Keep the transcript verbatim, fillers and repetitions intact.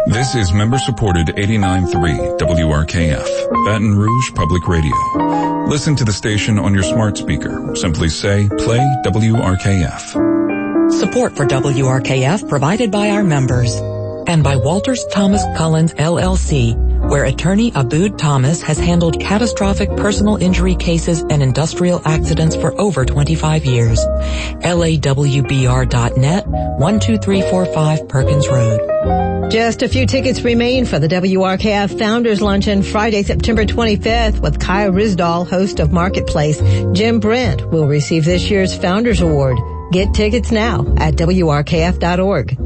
This is member-supported eighty-nine point three W R K F, Baton Rouge Public Radio. Listen to the station on your smart speaker. Simply say, play W R K F. Support for W R K F provided by our members and by Walters Thomas Collins L L C, where attorney Abood Thomas has handled catastrophic personal injury cases and industrial accidents for over twenty-five years. L A W B R dot net, one two three four five Perkins Road. Just a few tickets remain for the W R K F Founders Luncheon Friday, September twenty-fifth with Kaya Rizdal, host of Marketplace. Jim Brent will receive this year's Founders Award. Get tickets now at W R K F dot org.